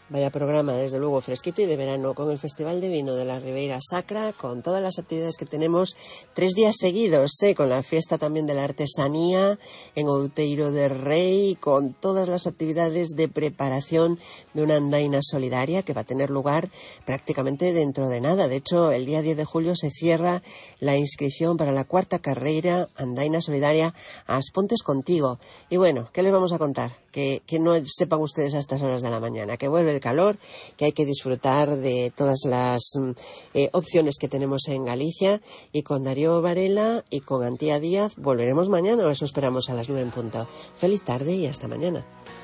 Vaya programa, desde luego, fresquito y de verano, con el Festival de Vino de la Ribeira Sacra, con todas las actividades que tenemos 3 días seguidos, con la fiesta también de la artesanía en Outeiro de Rei, con todas las actividades de preparación de una andaina solidaria que va a tener lugar prácticamente dentro de nada. De hecho, el día 10 de julio se cierra la inscripción para la 4ª carreira andaina solidaria As Pontes Contigo. Y bueno, ¿qué les vamos a contar? Que no sepan ustedes a estas horas de la mañana, que vuelve el calor, que hay que disfrutar de todas las opciones que tenemos en Galicia, y con Darío Varela y con Antía Díaz volveremos mañana, o eso esperamos, a las 9 en punto. Feliz tarde y hasta mañana.